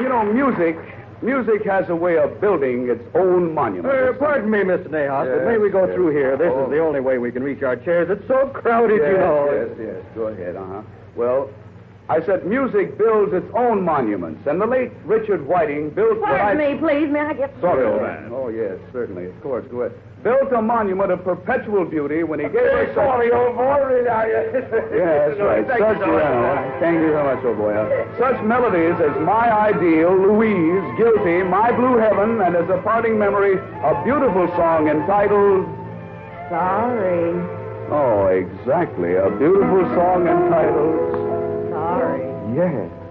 Music has a way of building its own monument. Pardon me, Mr. Nahas, but may we go through here? This is the only way we can reach our chairs. It's so crowded, you know. Yes. Go ahead, Well, I said music builds its own monuments, and the late Richard Whiting built Pardon me, please. May I get... Sorry, old man. Oh, yes, certainly. Of course, go ahead. Built a monument of perpetual beauty when he gave us... Sorry, old boy. Yes, right. Thank you so much, old boy. Such melodies as My Ideal, Louise, Guilty, My Blue Heaven, and as a parting memory, a beautiful song entitled... Sorry. Oh, exactly. A beautiful song entitled... Sorry. Yes.